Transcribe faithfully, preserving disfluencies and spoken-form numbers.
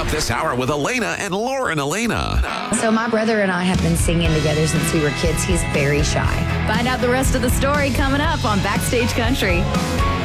this hour with Elena and Lauren Elena. So my brother and I have been singing together since we were kids. He's very shy. Find out the rest of the story coming up on Backstage Country.